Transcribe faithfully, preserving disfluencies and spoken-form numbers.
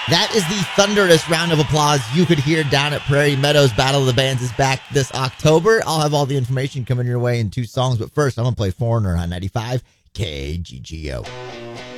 That is the thunderous round of applause you could hear down at Prairie Meadows. Battle of the Bands is back this October. I'll have all the information coming your way in two songs, but first I'm going to play Foreigner on ninety-five K G G O.